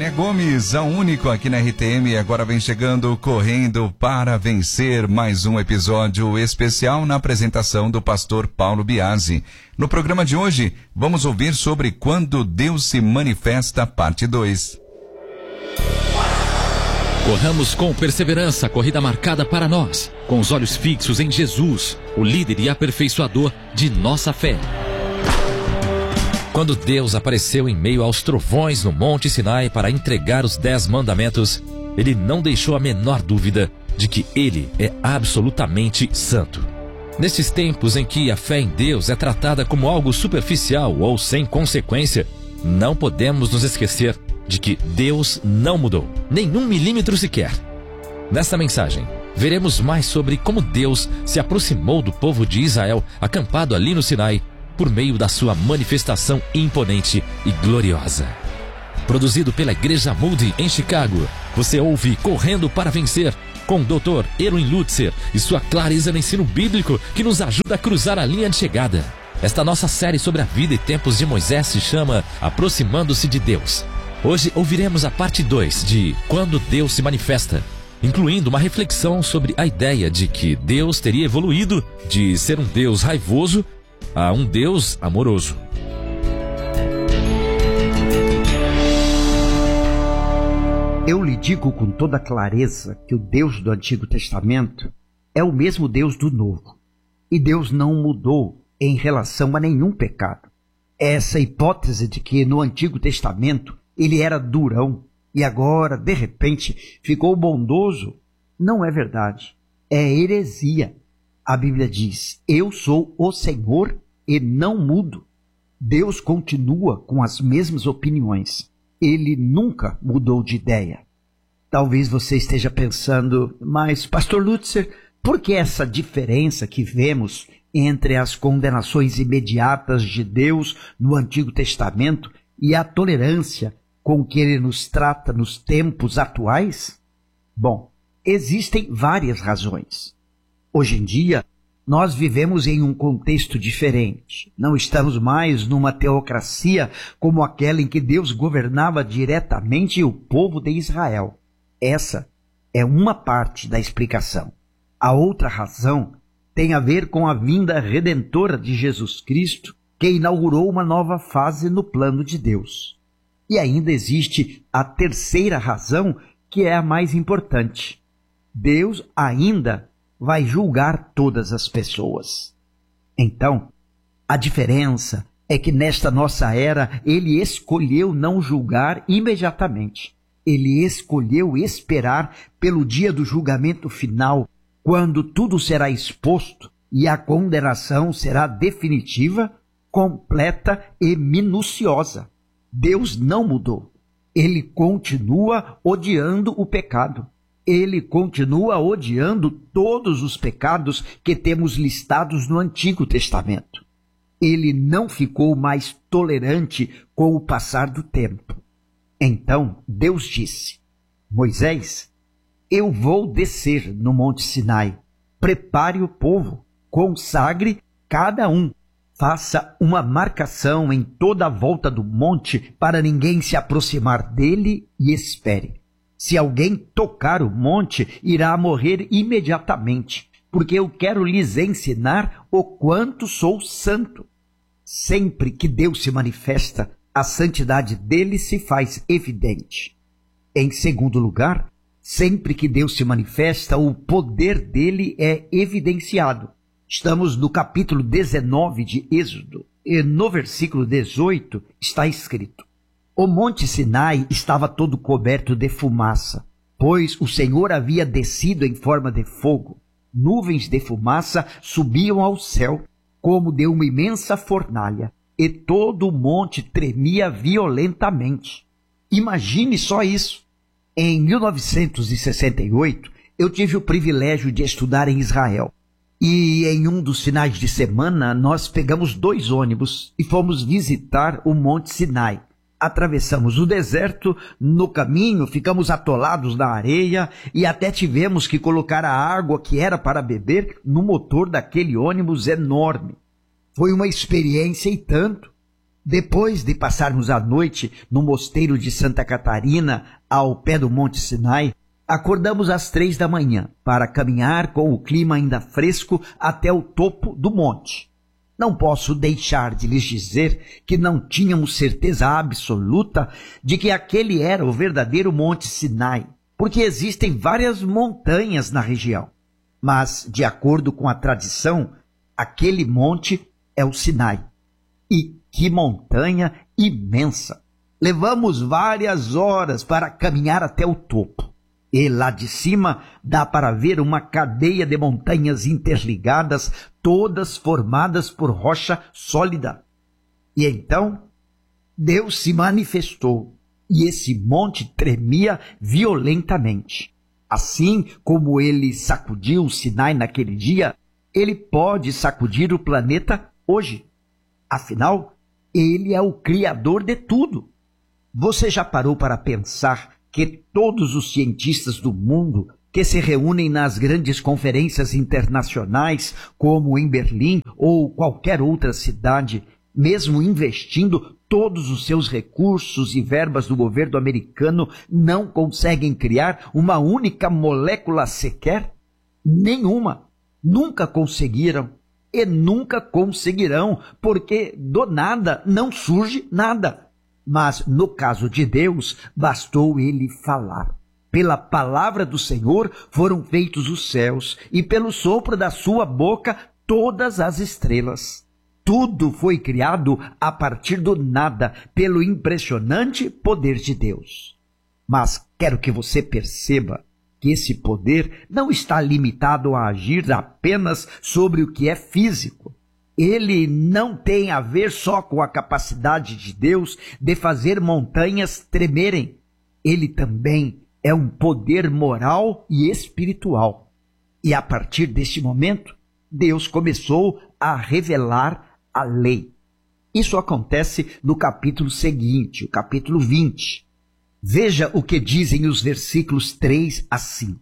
Mané Gomes, a único aqui na RTM, agora vem chegando correndo para vencer mais um episódio especial na apresentação do pastor Paulo Biasi. No programa de hoje, vamos ouvir sobre Quando Deus se Manifesta, parte 2. Corramos com perseverança a corrida marcada para nós, com os olhos fixos em Jesus, o líder e aperfeiçoador de nossa fé. Quando Deus apareceu em meio aos trovões no Monte Sinai para entregar os 10 mandamentos, ele não deixou a menor dúvida de que ele é absolutamente santo. Nesses tempos em que a fé em Deus é tratada como algo superficial ou sem consequência, não podemos nos esquecer de que Deus não mudou, nem 1 milímetro sequer. Nesta mensagem, veremos mais sobre como Deus se aproximou do povo de Israel acampado ali no Sinai, por meio da sua manifestação imponente e gloriosa. Produzido pela Igreja Moody em Chicago, você ouve Correndo para Vencer, com o Dr. Erwin Lutzer e sua clareza no ensino bíblico que nos ajuda a cruzar a linha de chegada. Esta nossa série sobre a vida e tempos de Moisés se chama Aproximando-se de Deus. Hoje ouviremos a parte 2 de Quando Deus se Manifesta, incluindo uma reflexão sobre a ideia de que Deus teria evoluído de ser um Deus raivoso a um Deus amoroso. Eu lhe digo com toda clareza que o Deus do Antigo Testamento é o mesmo Deus do Novo. E Deus não mudou em relação a nenhum pecado. Essa hipótese de que no Antigo Testamento ele era durão e agora, de repente, ficou bondoso, não é verdade. É heresia. A Bíblia diz, eu sou o Senhor e não mudo. Deus continua com as mesmas opiniões. Ele nunca mudou de ideia. Talvez você esteja pensando, mas pastor Lutzer, por que essa diferença que vemos entre as condenações imediatas de Deus no Antigo Testamento e a tolerância com que ele nos trata nos tempos atuais? Bom, existem várias razões. Hoje em dia, nós vivemos em um contexto diferente. Não estamos mais numa teocracia como aquela em que Deus governava diretamente o povo de Israel. Essa é uma parte da explicação. A outra razão tem a ver com a vinda redentora de Jesus Cristo, que inaugurou uma nova fase no plano de Deus. E ainda existe a terceira razão, que é a mais importante. Deus ainda vai julgar todas as pessoas. Então, a diferença é que nesta nossa era, ele escolheu não julgar imediatamente. Ele escolheu esperar pelo dia do julgamento final, quando tudo será exposto e a condenação será definitiva, completa e minuciosa. Deus não mudou. Ele continua odiando o pecado. Ele continua odiando todos os pecados que temos listados no Antigo Testamento. Ele não ficou mais tolerante com o passar do tempo. Então Deus disse, Moisés, eu vou descer no Monte Sinai. Prepare o povo, consagre cada um. Faça uma marcação em toda a volta do monte para ninguém se aproximar dele e espere. Se alguém tocar o monte, irá morrer imediatamente, porque eu quero lhes ensinar o quanto sou santo. Sempre que Deus se manifesta, a santidade dele se faz evidente. Em segundo lugar, sempre que Deus se manifesta, o poder dele é evidenciado. Estamos no capítulo 19 de Êxodo, e no versículo 18 está escrito: o Monte Sinai estava todo coberto de fumaça, pois o Senhor havia descido em forma de fogo. Nuvens de fumaça subiam ao céu, como de uma imensa fornalha, e todo o monte tremia violentamente. Imagine só isso. Em 1968, eu tive o privilégio de estudar em Israel. E em um dos finais de semana, nós pegamos 2 ônibus e fomos visitar o Monte Sinai. Atravessamos o deserto, no caminho ficamos atolados na areia e até tivemos que colocar a água que era para beber no motor daquele ônibus enorme. Foi uma experiência e tanto. Depois de passarmos a noite no mosteiro de Santa Catarina, ao pé do Monte Sinai, acordamos às 3 da manhã para caminhar com o clima ainda fresco até o topo do monte. Não posso deixar de lhes dizer que não tínhamos certeza absoluta de que aquele era o verdadeiro Monte Sinai, porque existem várias montanhas na região. Mas, de acordo com a tradição, aquele monte é o Sinai. E que montanha imensa! Levamos várias horas para caminhar até o topo. E lá de cima dá para ver uma cadeia de montanhas interligadas, todas formadas por rocha sólida. E então Deus se manifestou e esse monte tremia violentamente. Assim como ele sacudiu o Sinai naquele dia, ele pode sacudir o planeta hoje. Afinal, ele é o Criador de tudo. Você já parou para pensar que todos os cientistas do mundo que se reúnem nas grandes conferências internacionais, como em Berlim ou qualquer outra cidade, mesmo investindo todos os seus recursos e verbas do governo americano, não conseguem criar uma única molécula sequer? Nenhuma. Nunca conseguiram e nunca conseguirão, porque do nada não surge nada. Mas no caso de Deus, bastou ele falar. Pela palavra do Senhor foram feitos os céus, e pelo sopro da sua boca todas as estrelas. Tudo foi criado a partir do nada, pelo impressionante poder de Deus. Mas quero que você perceba que esse poder não está limitado a agir apenas sobre o que é físico. Ele não tem a ver só com a capacidade de Deus de fazer montanhas tremerem. Ele também é um poder moral e espiritual. E a partir deste momento, Deus começou a revelar a lei. Isso acontece no capítulo seguinte, o capítulo 20. Veja o que dizem os versículos 3 a 5.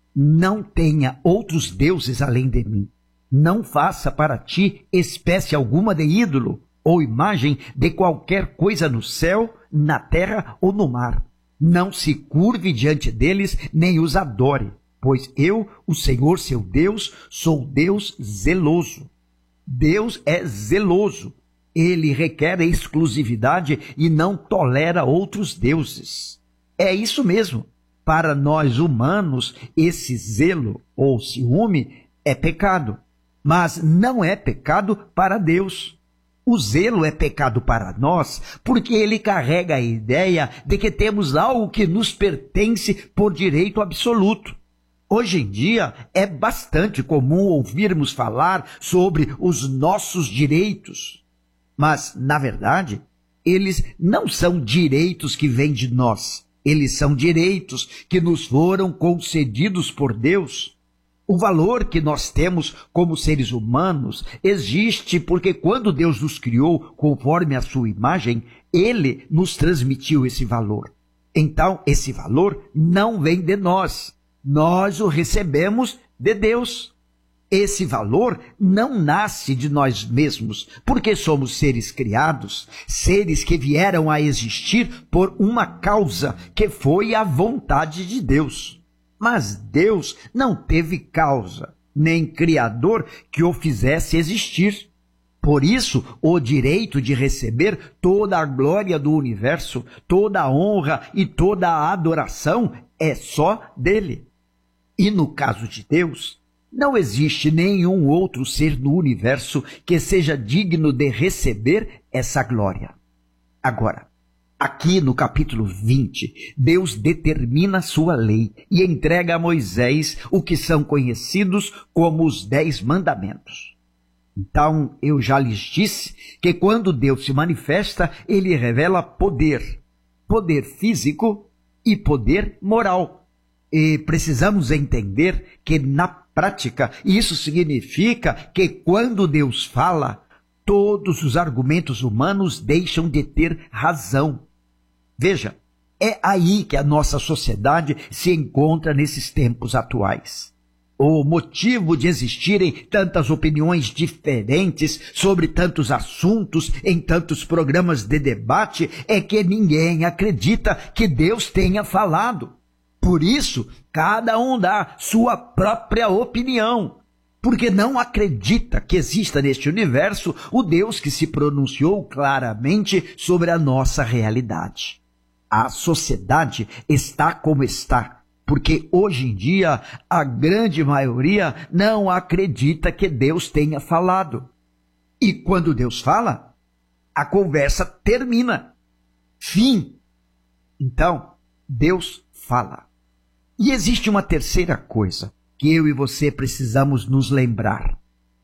Não tenha outros deuses além de mim. Não faça para ti espécie alguma de ídolo ou imagem de qualquer coisa no céu, na terra ou no mar. Não se curve diante deles, nem os adore, pois eu, o Senhor seu Deus, sou Deus zeloso. Deus é zeloso. Ele requer exclusividade e não tolera outros deuses. É isso mesmo. Para nós humanos, esse zelo ou ciúme é pecado. Mas não é pecado para Deus. O zelo é pecado para nós porque ele carrega a ideia de que temos algo que nos pertence por direito absoluto. Hoje em dia é bastante comum ouvirmos falar sobre os nossos direitos. Mas, na verdade, eles não são direitos que vêm de nós. Eles são direitos que nos foram concedidos por Deus. O valor que nós temos como seres humanos existe porque quando Deus nos criou conforme a sua imagem, Ele nos transmitiu esse valor. Então, esse valor não vem de nós. Nós o recebemos de Deus. Esse valor não nasce de nós mesmos, porque somos seres criados, seres que vieram a existir por uma causa, que foi a vontade de Deus. Mas Deus não teve causa, nem Criador que o fizesse existir. Por isso, o direito de receber toda a glória do universo, toda a honra e toda a adoração é só dele. E no caso de Deus, não existe nenhum outro ser no universo que seja digno de receber essa glória. Agora, aqui no capítulo 20, Deus determina sua lei e entrega a Moisés o que são conhecidos como os 10 mandamentos. Então, eu já lhes disse que quando Deus se manifesta, ele revela poder, poder físico e poder moral. E precisamos entender que, na prática, isso significa que quando Deus fala, todos os argumentos humanos deixam de ter razão. Veja, é aí que a nossa sociedade se encontra nesses tempos atuais. O motivo de existirem tantas opiniões diferentes sobre tantos assuntos em tantos programas de debate é que ninguém acredita que Deus tenha falado. Por isso, cada um dá sua própria opinião, porque não acredita que exista neste universo o Deus que se pronunciou claramente sobre a nossa realidade. A sociedade está como está, porque hoje em dia a grande maioria não acredita que Deus tenha falado. E quando Deus fala, a conversa termina. Fim. Então, Deus fala. E existe uma terceira coisa que eu e você precisamos nos lembrar.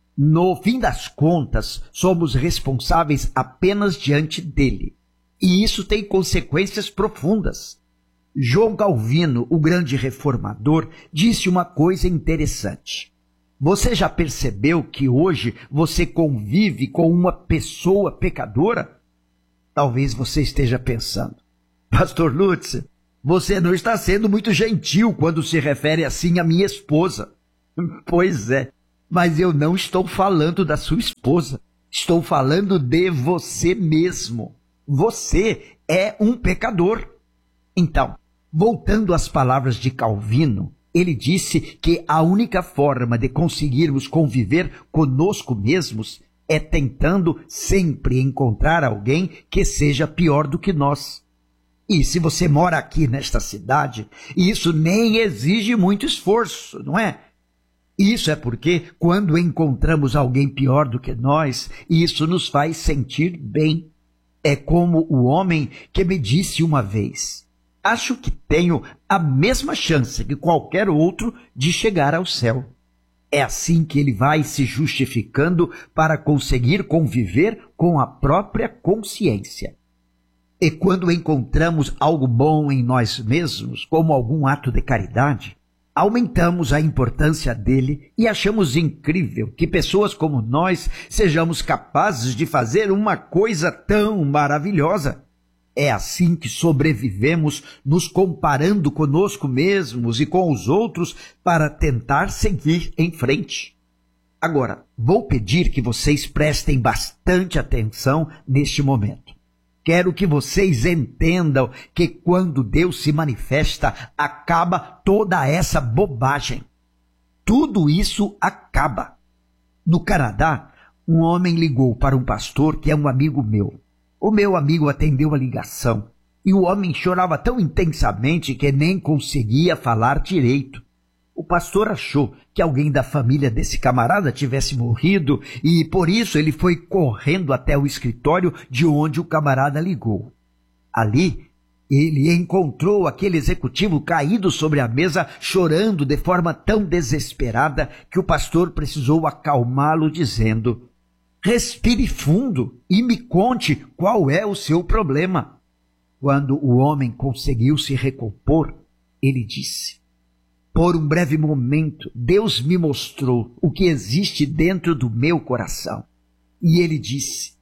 No fim das contas, somos responsáveis apenas diante dele. E isso tem consequências profundas. João Calvino, o grande reformador, disse uma coisa interessante. Você já percebeu que hoje você convive com uma pessoa pecadora? Talvez você esteja pensando, Pastor Lutz, você não está sendo muito gentil quando se refere assim à minha esposa. Pois é, mas eu não estou falando da sua esposa. Estou falando de você mesmo. Você é um pecador. Então, voltando às palavras de Calvino, ele disse que a única forma de conseguirmos conviver conosco mesmos é tentando sempre encontrar alguém que seja pior do que nós. E se você mora aqui nesta cidade, isso nem exige muito esforço, não é? Isso é porque quando encontramos alguém pior do que nós, isso nos faz sentir bem. É como o homem que me disse uma vez, acho que tenho a mesma chance que qualquer outro de chegar ao céu. É assim que ele vai se justificando para conseguir conviver com a própria consciência. E quando encontramos algo bom em nós mesmos, como algum ato de caridade, aumentamos a importância dele e achamos incrível que pessoas como nós sejamos capazes de fazer uma coisa tão maravilhosa. É assim que sobrevivemos, nos comparando conosco mesmos e com os outros para tentar seguir em frente. Agora, vou pedir que vocês prestem bastante atenção neste momento. Quero que vocês entendam que quando Deus se manifesta, acaba toda essa bobagem. Tudo isso acaba. No Canadá, um homem ligou para um pastor que é um amigo meu. O meu amigo atendeu a ligação e o homem chorava tão intensamente que nem conseguia falar direito. O pastor achou que alguém da família desse camarada tivesse morrido e, por isso, ele foi correndo até o escritório de onde o camarada ligou. Ali, ele encontrou aquele executivo caído sobre a mesa, chorando de forma tão desesperada que o pastor precisou acalmá-lo, dizendo: respire fundo e me conte qual é o seu problema. Quando o homem conseguiu se recompor, ele disse: por um breve momento, Deus me mostrou o que existe dentro do meu coração. E ele disse,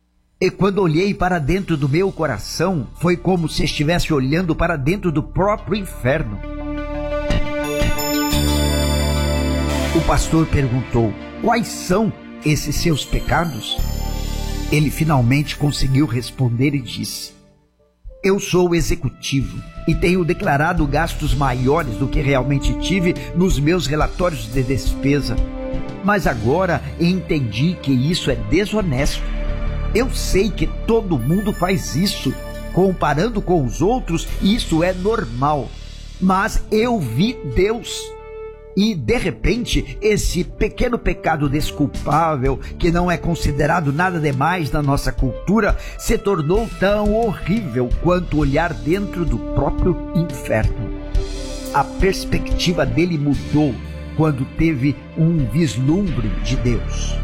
e quando olhei para dentro do meu coração, foi como se estivesse olhando para dentro do próprio inferno. O pastor perguntou, quais são esses seus pecados? Ele finalmente conseguiu responder e disse, eu sou executivo e tenho declarado gastos maiores do que realmente tive nos meus relatórios de despesa. Mas agora entendi que isso é desonesto. Eu sei que todo mundo faz isso. Comparando com os outros, isso é normal. Mas eu vi Deus. E, de repente, esse pequeno pecado desculpável, que não é considerado nada demais na nossa cultura, se tornou tão horrível quanto olhar dentro do próprio inferno. A perspectiva dele mudou quando teve um vislumbre de Deus.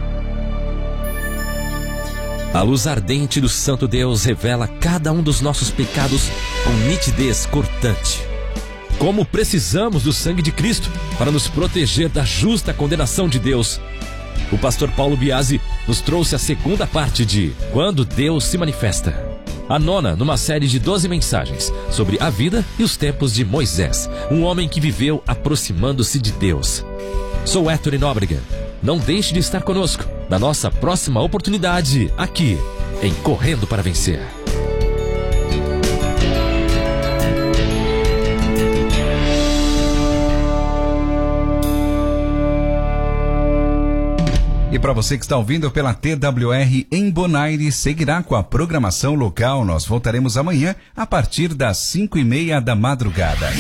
A luz ardente do Santo Deus revela cada um dos nossos pecados com nitidez cortante. Como precisamos do sangue de Cristo para nos proteger da justa condenação de Deus. O pastor Paulo Biasi nos trouxe a segunda parte de Quando Deus se Manifesta. A nona numa série de 12 mensagens sobre a vida e os tempos de Moisés, um homem que viveu aproximando-se de Deus. Sou Héctor Nóbrega. Não deixe de estar conosco na nossa próxima oportunidade, aqui em Correndo para Vencer. E para você que está ouvindo pela TWR em Bonaire, seguirá com a programação local. Nós voltaremos amanhã a partir das 5:30 da madrugada.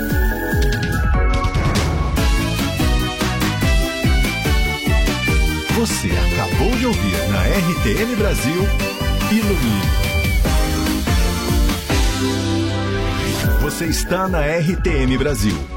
Você acabou de ouvir na RTM Brasil, Ilumine. Você está na RTM Brasil.